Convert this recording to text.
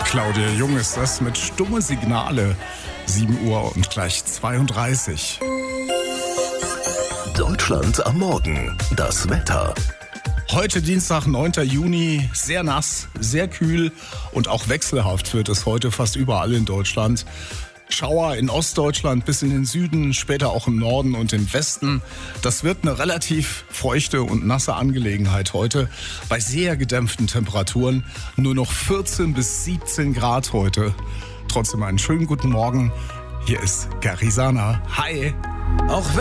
Claudia Jung ist das mit Stumme Signale. 7 Uhr und gleich 32. Deutschland am Morgen. Das Wetter. Heute Dienstag, 9. Juni, sehr nass, sehr kühl und auch wechselhaft wird es heute fast überall in Deutschland. Schauer in Ostdeutschland bis in den Süden, später auch im Norden und im Westen. Das wird eine relativ feuchte und nasse Angelegenheit heute. Bei sehr gedämpften Temperaturen nur noch 14 bis 17 Grad heute. Trotzdem einen schönen guten Morgen. Hier ist Garisana. Hi! Auch